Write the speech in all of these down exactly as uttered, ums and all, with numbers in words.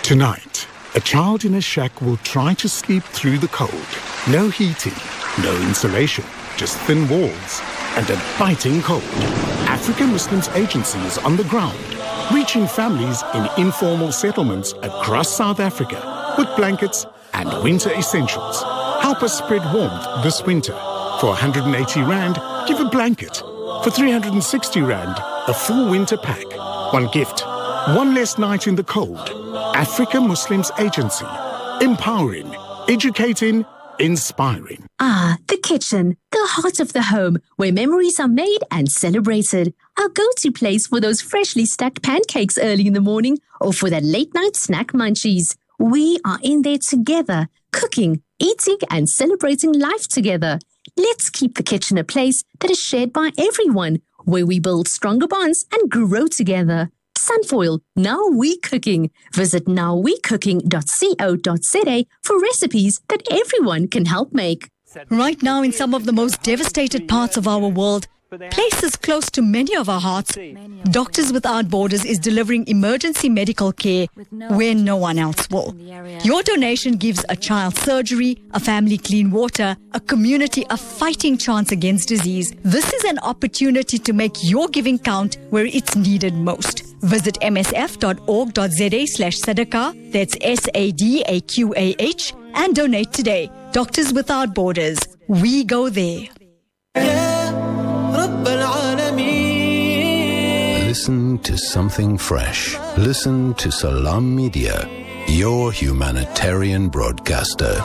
Tonight, a child in a shack will try to sleep through the cold. No heating, no insulation, just thin walls and a biting cold. African Muslims Agency is on the ground, reaching families in informal settlements across South Africa with blankets and winter essentials. Help us spread warmth this winter. For one hundred eighty rand, give a blanket. For three hundred sixty rand, a full winter pack. One gift, one less night in the cold. Africa Muslims Agency. Empowering, educating, inspiring. Ah, the kitchen, the heart of the home, where memories are made and celebrated. Our go-to place for those freshly stacked pancakes early in the morning or for that late-night snack munchies. We are in there together, cooking, eating and celebrating life together. Let's keep the kitchen a place that is shared by everyone, where we build stronger bonds and grow together. Sunfoil, Now We Cooking. Visit now we cooking dot co dot za for recipes that everyone can help make. Right now, in some of the most devastated parts of our world, places close to many of our hearts, Doctors Without Borders is delivering emergency medical care where no one else will. Your donation gives a child surgery, a family clean water, a community a fighting chance against disease. This is an opportunity to make your giving count where it's needed most. Visit m s f dot org dot za slash sadaqah, that's S A D A Q A H, and donate today. Doctors Without Borders. We go there. Listen to something fresh. Listen to Salam Media, your humanitarian broadcaster.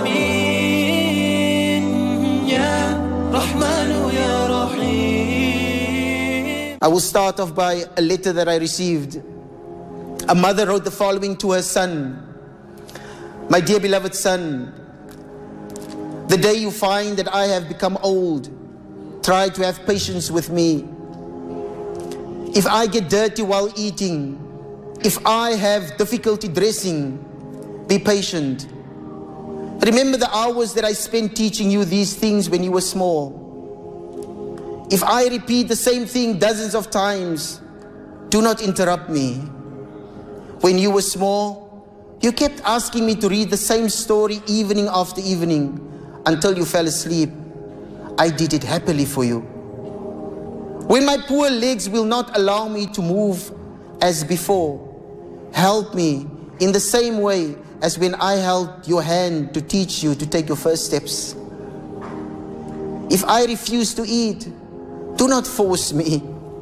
I will start off by a letter that I received. A mother wrote the following to her son. My dear beloved son, the day you find that I have become old, try to have patience with me. If I get dirty while eating, if I have difficulty dressing, be patient. Remember the hours that I spent teaching you these things when you were small. If I repeat the same thing dozens of times, do not interrupt me. When you were small, you kept asking me to read the same story evening after evening until you fell asleep. I did it happily for you. When my poor legs will not allow me to move as before, help me in the same way as when I held your hand to teach you to take your first steps. If I refuse to eat, do not force me.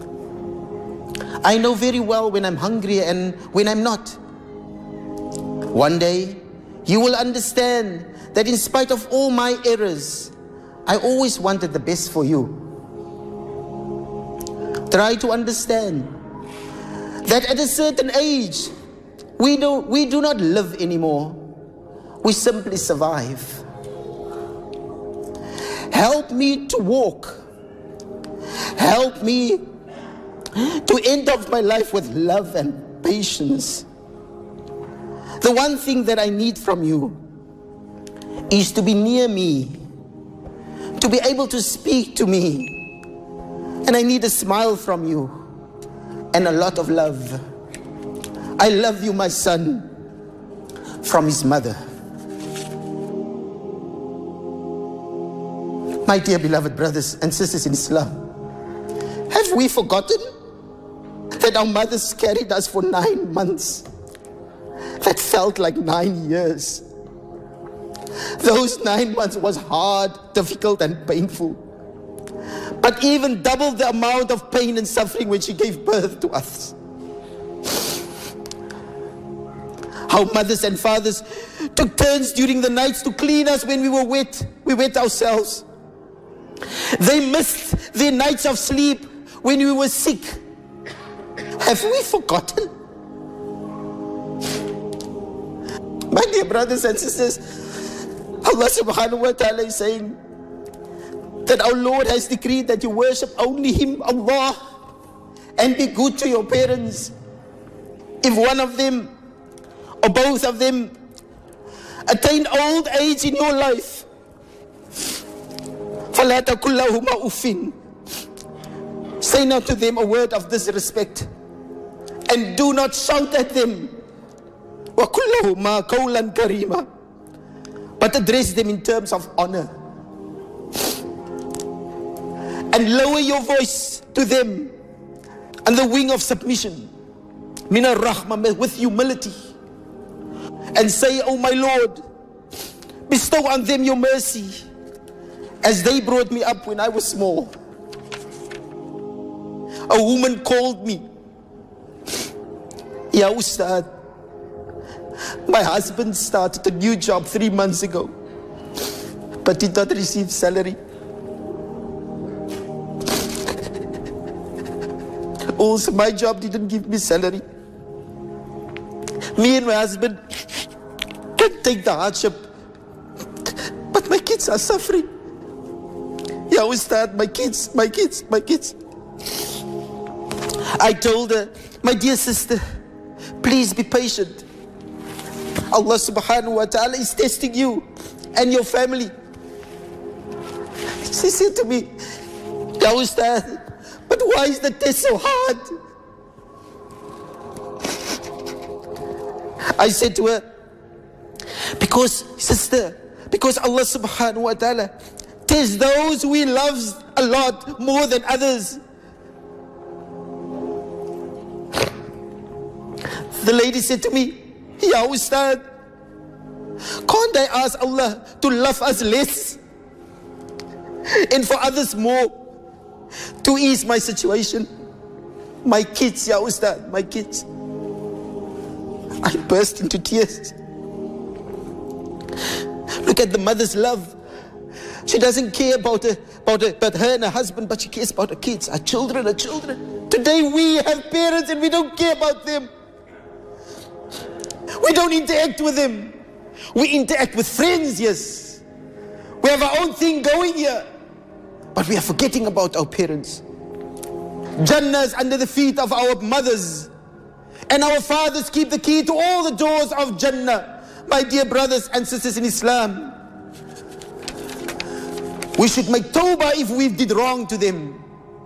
I know very well when I'm hungry and when I'm not. One day, you will understand that in spite of all my errors, I always wanted the best for you. Try to understand that at a certain age, we, don't, we do not live anymore. We simply survive. Help me to walk. Help me to end off my life with love and patience. The one thing that I need from you is to be near me, to be able to speak to me. And I need a smile from you and a lot of love. I love you, my son, from his mother. My dear beloved brothers and sisters in Islam, have we forgotten that our mothers carried us for nine months? That felt like nine years. Those nine months was hard, difficult, and painful. But even double the amount of pain and suffering when she gave birth to us. How mothers and fathers took turns during the nights to clean us when we were wet. We wet ourselves. They missed their nights of sleep when we were sick. Have we forgotten? My dear brothers and sisters, Allah subhanahu wa ta'ala is saying that our Lord has decreed that you worship only Him, Allah, and be good to your parents. If one of them or both of them attain old age in your life, فَلَا تَقُلْ لَهُمَا أُفٍّ, say not to them a word of disrespect, and do not shout at them وَقُلْ لَهُمَا قَوْلًا كَرِيمًا. But address them in terms of honor. And lower your voice to them and the wing of submission. Min ar-rahmah, with humility. And say, oh my Lord, bestow on them your mercy as they brought me up when I was small. A woman called me, Ya Ustad, my husband started a new job three months ago, but did not receive salary. Also, my job didn't give me salary. Me and my husband can take the hardship, but my kids are suffering. Ya Ustad, my kids, my kids, my kids. I told her, my dear sister, please be patient. Allah subhanahu wa ta'ala is testing you and your family. She said to me, Ya Ustad, but why is the test so hard? I said to her, because, sister, because Allah subhanahu wa ta'ala tests those who He loves a lot more than others. The lady said to me, Ya Ustad, can't I ask Allah to love us less and for others more to ease my situation? My kids, Ya Ustad, my kids. I burst into tears. Look at the mother's love. She doesn't care about her, about her, about her and her husband, but she cares about her kids, her children, her children. Today we have parents and we don't care about them. We don't interact with them. We interact with friends, yes. We have our own thing going here. But we are forgetting about our parents. Jannah is under the feet of our mothers. And our fathers keep the key to all the doors of Jannah. My dear brothers and sisters in Islam, we should make tawbah if we did wrong to them.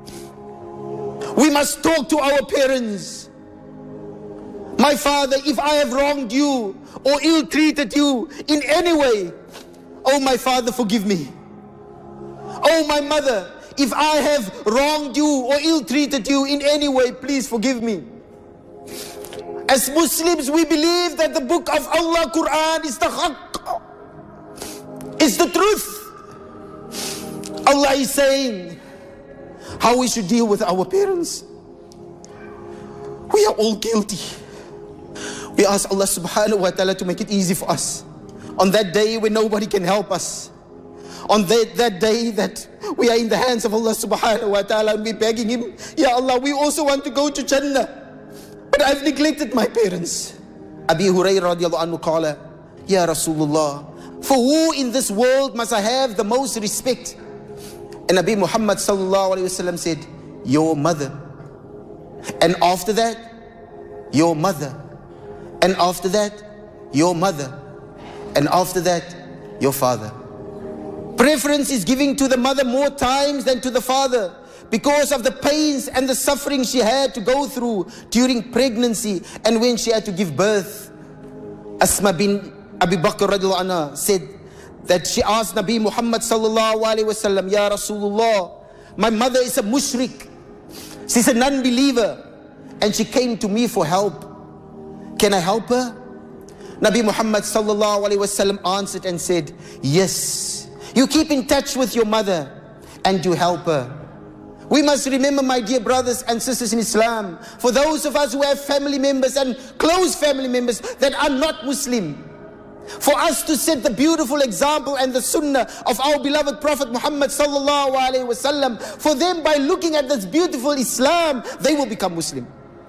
We must talk to our parents. My father, if I have wronged you or ill-treated you in any way, oh my father, forgive me. Oh my mother, if I have wronged you or ill-treated you in any way, please forgive me. As Muslims, we believe that the book of Allah, Quran, is the haqq, is the truth. Allah is saying how we should deal with our parents. We are all guilty. We ask Allah subhanahu wa ta'ala to make it easy for us. On that day when nobody can help us. On that, that day that we are in the hands of Allah subhanahu wa ta'ala and we're begging Him, Ya Allah, we also want to go to Jannah. But I've neglected my parents. Abi Hurairah radiallahu anhu qala, Ya Rasulullah, for who in this world must I have the most respect? And Nabi Muhammad sallallahu alayhi wa sallam said, your mother. And after that, your mother. And after that, your mother. And after that, your father. Preference is giving to the mother more times than to the father because of the pains and the suffering she had to go through during pregnancy and when she had to give birth. Asma bin Abi Bakr radiallahu anha said that she asked Nabi Muhammad sallallahu alayhi wa sallam, Ya Rasulullah, my mother is a mushrik. She's a non-believer. And she came to me for help. Can I help her? Nabi Muhammad sallallahu alayhi wa sallam answered and said, yes. You keep in touch with your mother and you help her. We must remember, my dear brothers and sisters in Islam, for those of us who have family members and close family members that are not Muslim, for us to set the beautiful example and the sunnah of our beloved Prophet Muhammad sallallahu alayhi wa sallam, for them by looking at this beautiful Islam, they will become Muslim.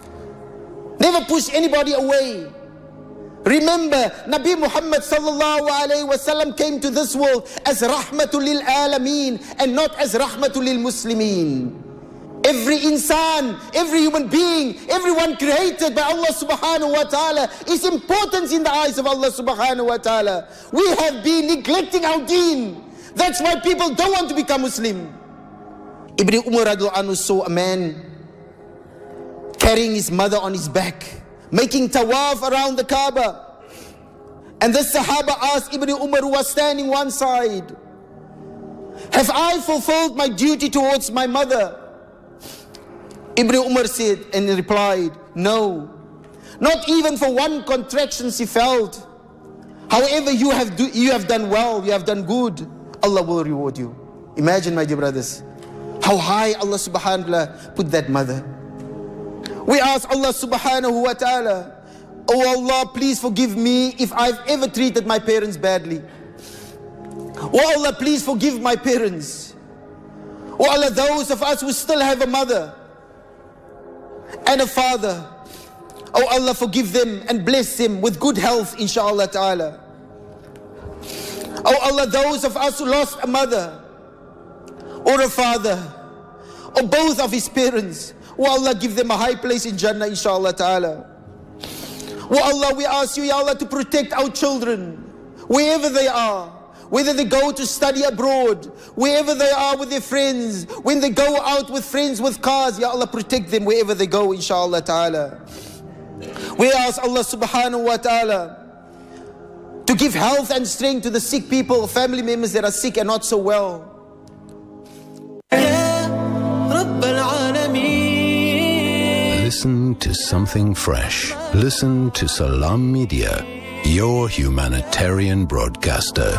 Never push anybody away. Remember, Nabi Muhammad sallallahu alayhi wa sallam came to this world as rahmatul lil alameen and not as rahmatul lil muslimin. Every insan, every human being, everyone created by Allah subhanahu wa ta'ala is important in the eyes of Allah subhanahu wa ta'ala. We have been neglecting our deen. That's why people don't want to become Muslim. Ibn Umar radiallahu anhu saw a man carrying his mother on his back, making tawaf around the Kaaba. And the Sahaba asked Ibn Umar, who was standing one side, have I fulfilled my duty towards my mother? Ibn Umar said and replied, no, not even for one contraction she felt. However, you have, do, you have done well, you have done good, Allah will reward you. Imagine, my dear brothers, how high Allah subhanahu wa ta'ala put that mother. We ask Allah subhanahu wa ta'ala, oh Allah, please forgive me if I've ever treated my parents badly. Oh Allah, please forgive my parents. Oh Allah, those of us who still have a mother and a father, oh Allah, forgive them and bless them with good health, inshallah ta'ala. Oh Allah, those of us who lost a mother or a father or both of his parents, oh Allah, give them a high place in Jannah, inshallah ta'ala. Oh Allah, we ask you, Ya Allah, to protect our children wherever they are, whether they go to study abroad, wherever they are with their friends, when they go out with friends with cars, Ya Allah, protect them wherever they go, inshallah ta'ala. We ask Allah subhanahu wa ta'ala to give health and strength to the sick people, family members that are sick and not so well. Listen to something fresh. Listen to Salam Media, your humanitarian broadcaster.